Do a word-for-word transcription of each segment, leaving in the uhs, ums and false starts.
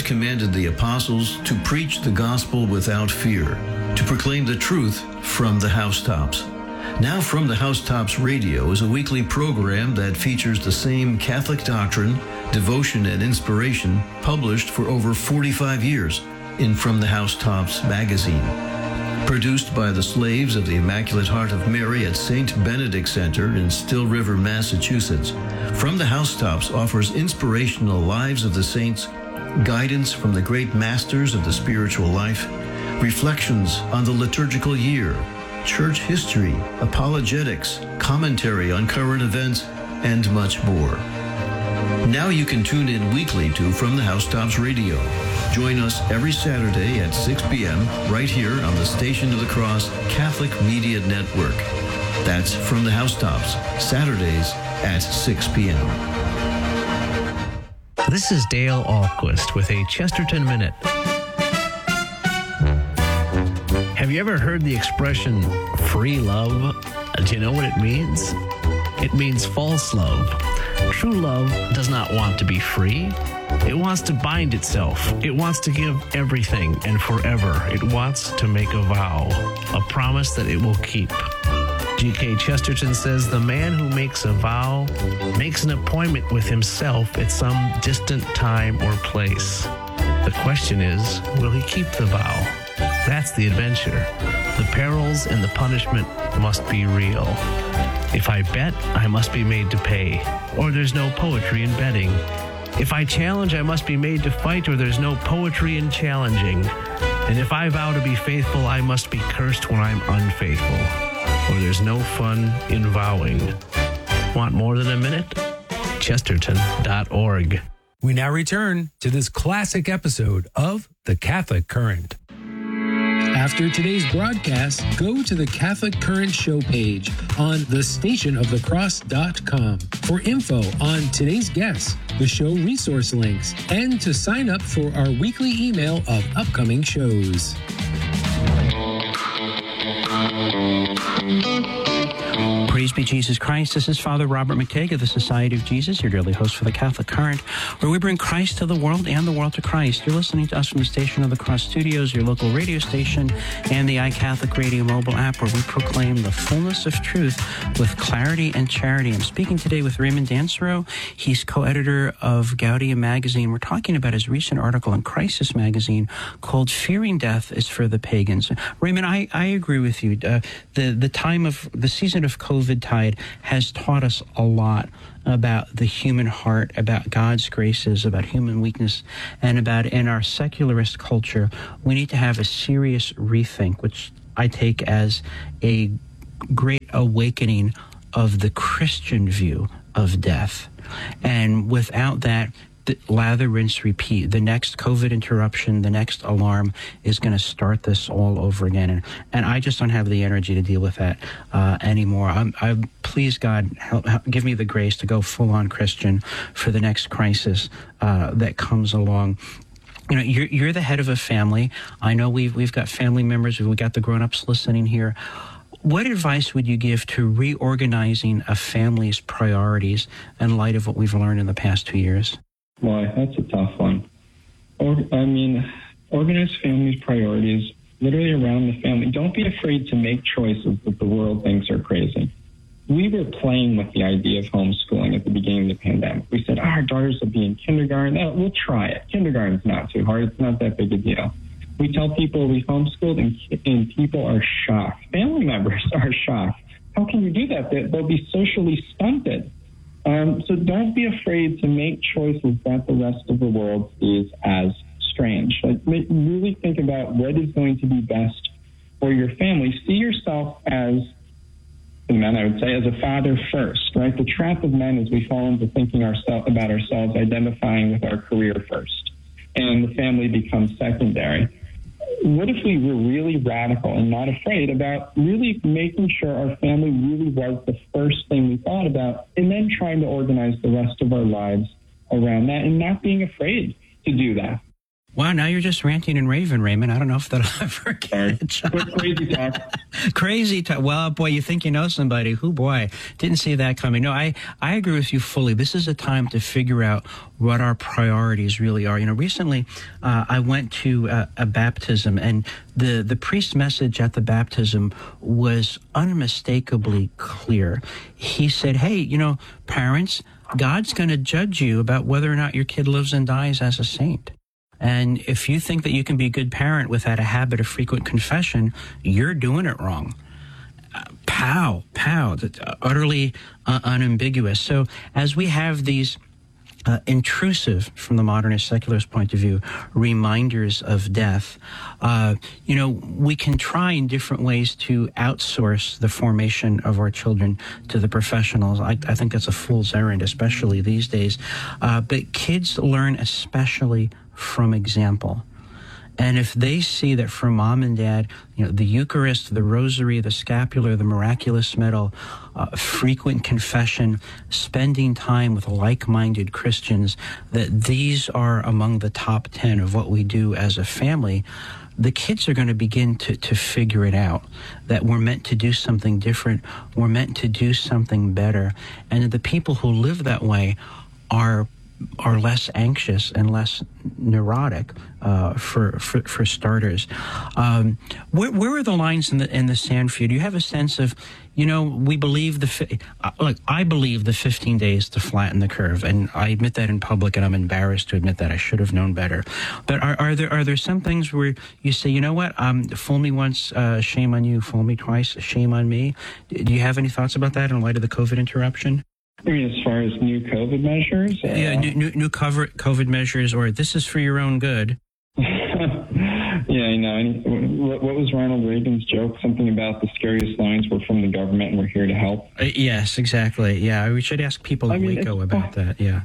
commanded the apostles to preach the gospel without fear, to proclaim the truth from the housetops. Now From the Housetops Radio is a weekly program that features the same Catholic doctrine, devotion, and inspiration published for over forty-five years in From the Housetops magazine. Produced by the slaves of the Immaculate Heart of Mary at Saint Benedict Center in Still River, Massachusetts, From the Housetops offers inspirational lives of the saints, guidance from the great masters of the spiritual life, reflections on the liturgical year, church history, apologetics, commentary on current events, and much more. Now you can tune in weekly to From the Housetops Radio. Join us every Saturday at six p.m. right here on the Station of the Cross Catholic Media Network. That's From the Housetops, Saturdays at six p.m. This is Dale Ahlquist with a Chesterton Minute. Have you ever heard the expression free love? Do you know what it means? It means false love. True love does not want to be free. It wants to bind itself. It wants to give everything and forever. It wants to make a vow, a promise that it will keep. G K Chesterton says the man who makes a vow makes an appointment with himself at some distant time or place. The question is, will he keep the vow? That's the adventure. The perils and the punishment must be real. If I bet, I must be made to pay, or there's no poetry in betting. If I challenge, I must be made to fight, or there's no poetry in challenging. And if I vow to be faithful, I must be cursed when I'm unfaithful, or there's no fun in vowing. Want more than a minute? Chesterton dot org. We now return to this classic episode of The Catholic Current. After today's broadcast, go to the Catholic Current show page on the station of the cross dot com for info on today's guests, the show resource links, and to sign up for our weekly email of upcoming shows. Praise be Jesus Christ. This is Father Robert McTague of the Society of Jesus, your daily host for the Catholic Current, where we bring Christ to the world and the world to Christ. You're listening to us from the Station of the Cross Studios, your local radio station, and the iCatholic Radio mobile app, where we proclaim the fullness of truth with clarity and charity. I'm speaking today with Raymond Dancero. He's co-editor of Gaudium magazine. We're talking about his recent article in Crisis magazine called Fearing Death is for the Pagans. Raymond, I, I agree with you. Uh, the, the time of, the season of COVID tide has taught us a lot about the human heart, about God's graces, about human weakness, and about in our secularist culture, we need to have a serious rethink, which I take as a great awakening of the Christian view of death. And without that, the lather, rinse, repeat. The next COVID interruption, the next alarm is going to start this all over again. And, and I just don't have the energy to deal with that uh, anymore. I'm, I please, God, help, help, give me the grace to go full-on Christian for the next crisis uh, that comes along. You know, you're, you're the head of a family. I know we've, we've got family members. We've got the grown-ups listening here. What advice would you give to reorganizing a family's priorities in light of what we've learned in the past two years? Why, that's a tough one. Or, I mean, organize family's priorities literally around the family. Don't be afraid to make choices that the world thinks are crazy. We were playing with the idea of homeschooling at the beginning of the pandemic. We said, oh, our daughters will be in kindergarten. Oh, we'll try it. Kindergarten's not too hard. It's not that big a deal. We tell people we homeschooled, and, and people are shocked. Family members are shocked. How can you do that? They'll be socially stunted. Um, so don't be afraid to make choices that the rest of the world sees as strange. Like, really think about what is going to be best for your family. See yourself as, and men, I would say, as a father first, right? The trap of men is we fall into thinking ourselves about ourselves, identifying with our career first, and the family becomes secondary. What if we were really radical and not afraid about really making sure our family really was the first thing we thought about, and then trying to organize the rest of our lives around that and not being afraid to do that? Wow, now you're just ranting and raving, Raymond. I don't know if that'll ever catch on. Crazy talk. Crazy talk. Well, boy, you think you know somebody. Who, boy, didn't see that coming. No, I, I agree with you fully. This is a time to figure out what our priorities really are. You know, recently uh, I went to a, a baptism, and the, the priest's message at the baptism was unmistakably clear. He said, hey, you know, parents, God's going to judge you about whether or not your kid lives and dies as a saint. And if you think that you can be a good parent without a habit of frequent confession, you're doing it wrong. Uh, pow, pow, uh, utterly uh, unambiguous. So as we have these uh, intrusive, from the modernist secularist point of view, reminders of death, uh, you know, we can try in different ways to outsource the formation of our children to the professionals. I, I think that's a fool's errand, especially these days. Uh, but kids learn especially from example. And if they see that from mom and dad, you know, the Eucharist, the Rosary, the Scapular, the Miraculous Medal, uh, frequent confession, spending time with like-minded Christians, that these are among the top ten of what we do as a family, the kids are going to begin to, to figure it out, that we're meant to do something different, we're meant to do something better, and that the people who live that way are are less anxious and less neurotic, uh, for, for for starters. Um, where, where are the lines in the in the sand for you? Do you have a sense of, you know, we believe the fi- uh, look, I believe the fifteen days to flatten the curve, and I admit that in public, and I'm embarrassed to admit that. I should have known better. But are, are there are there some things where you say, you know what, um, fool me once, uh, shame on you; fool me twice, shame on me? Do you have any thoughts about that in light of the COVID interruption? I mean, as far as new COVID measures? Uh, yeah, new, new, new COVID measures, or this is for your own good. Yeah, I know. And what, what was Ronald Reagan's joke? Something about the scariest lines were from the government and we're here to help. Uh, yes, exactly. Yeah, we should ask people in I mean, Waco about that. Yeah.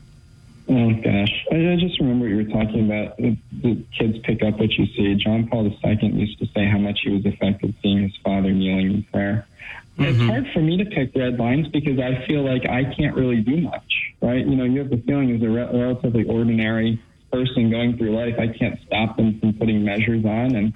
Oh, gosh. I, I just remember what you were talking about. The, the kids pick up what you see. John Paul the Second used to say how much he was affected seeing his father kneeling in prayer. Mm-hmm. It's hard for me to pick red lines because I feel like I can't really do much, right? You know, you have the feeling as a re- relatively ordinary person going through life, I can't stop them from putting measures on, and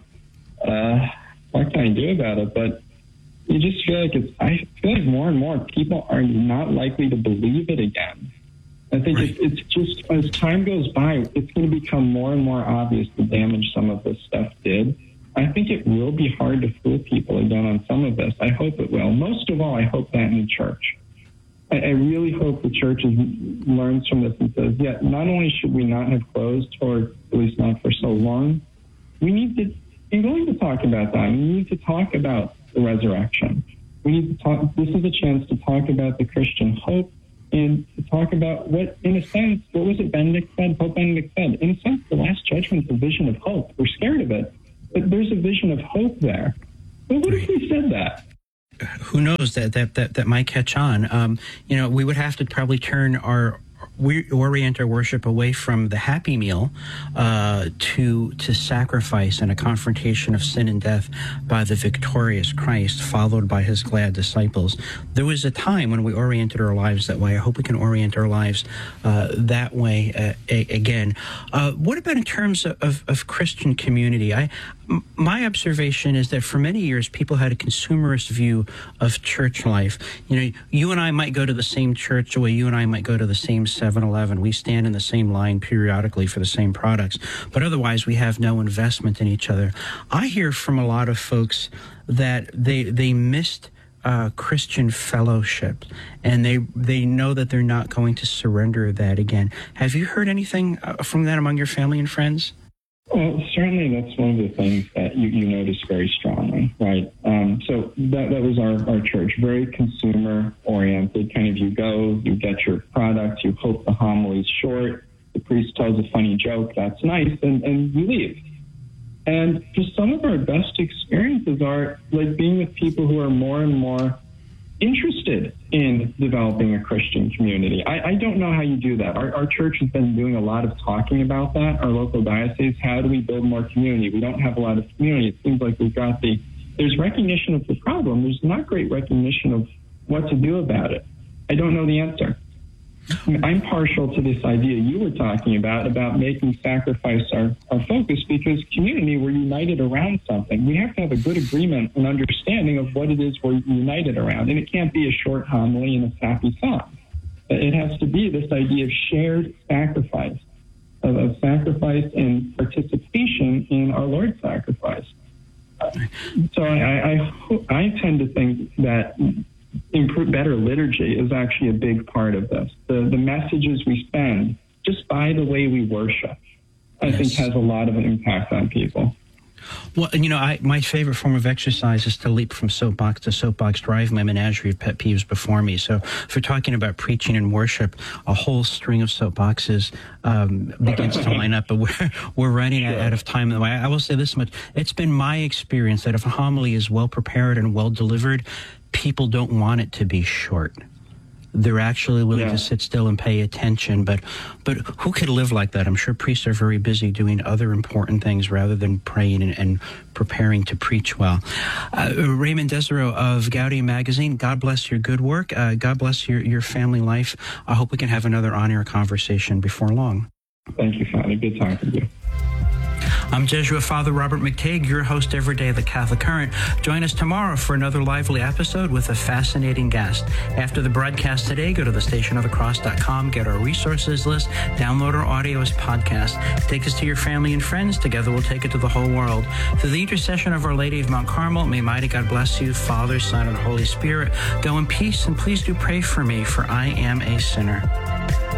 uh, what can I do about it? But you just feel like it's, I feel like more and more people are not likely to believe it again. I think right. it's, it's just, as time goes by, it's going to become more and more obvious the damage some of this stuff did. I think it will be hard to fool people again on some of this. I hope it will. Most of all, I hope that in the church. I, I really hope the church is, learns from this and says, yeah, not only should we not have closed, or at least not for so long, we need to be willing to talk about that. We need to talk about the resurrection. We need to talk. This is a chance to talk about the Christian hope and to talk about what, in a sense, what was it Benedict said? Pope Benedict said, in a sense, the Last Judgment is a vision of hope. We're scared of it, but there's a vision of hope there. But what if we said that? Who knows, that that that, that might catch on. Um, you know, we would have to probably turn our we orient our worship away from the happy meal uh, to to sacrifice and a confrontation of sin and death by the victorious Christ, followed by his glad disciples. There was a time when we oriented our lives that way. I hope we can orient our lives uh, that way uh, a- again. Uh, what about in terms of, of, of Christian community? I, m- my observation is that for many years, people had a consumerist view of church life. You know, you and I might go to the same church the way you and I might go to the same seven eleven. We stand in the same line periodically for the same products, but otherwise we have no investment in each other. I hear from a lot of folks that they they missed uh, Christian fellowship, and they they know that they're not going to surrender that again. Have you heard anything uh, from that among your family and friends? Well, certainly that's one of the things that you, you notice very strongly, right? Um, so that, that was our, our church, very consumer-oriented. Kind of you go, you get your product, you hope the homily's short, the priest tells a funny joke, that's nice, and, and you leave. And just some of our best experiences are like being with people who are more and more interested in developing a Christian community. I, I don't know how you do that. Our, our church has been doing a lot of talking about that. Our local diocese, how do we build more community? We don't have a lot of community. It seems like we've got the, there's recognition of the problem. There's not great recognition of what to do about it. I don't know the answer. I'm partial to this idea you were talking about, about making sacrifice our, our focus, because community, we're united around something. We have to have a good agreement and understanding of what it is we're united around. And it can't be a short homily and a sappy song. It has to be this idea of shared sacrifice, of, of sacrifice and participation in our Lord's sacrifice. Uh, so I, I, I tend to think that improve, better liturgy is actually a big part of this. The, the messages we spend, just by the way we worship, I yes. think has a lot of an impact on people. Well, you know, I, my favorite form of exercise is to leap from soapbox to soapbox, drive my menagerie of pet peeves before me. So if we're talking about preaching and worship, a whole string of soapboxes um, begins to line up, but we're, we're running sure. out of time. I, I will say this much. It's been my experience that if a homily is well prepared and well delivered, people don't want it to be short. They're actually willing yeah. to sit still and pay attention. But but who could live like that? I'm sure priests are very busy doing other important things rather than praying and, and preparing to preach well. Uh, Raymond Desereau of Gaudium Magazine, God bless your good work. Uh, God bless your, your family life. I hope we can have another on-air conversation before long. Thank you, Father. Good talking to you. I'm Jesuit Father Robert McTague, your host every day of the Catholic Current. Join us tomorrow for another lively episode with a fascinating guest. After the broadcast today, go to the station of the cross dot com, get our resources list, download our audio as podcast. Take us to your family and friends. Together we'll take it to the whole world. Through the intercession of Our Lady of Mount Carmel, may mighty God bless you, Father, Son, and Holy Spirit. Go in peace, and please do pray for me, for I am a sinner.